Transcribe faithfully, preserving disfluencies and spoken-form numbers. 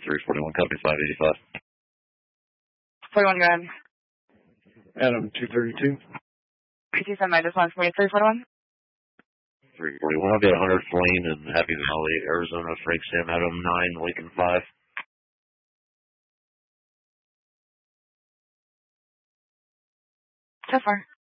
three forty-one, copy five eighty-five. forty-one, go ahead. Adam, two thirty-two. P T seven, I just want three forty-one. three forty-one, I'll be at one hundredth Lane in Happy Valley, Arizona, Frank Sam Adam nine, Lincoln five. So far.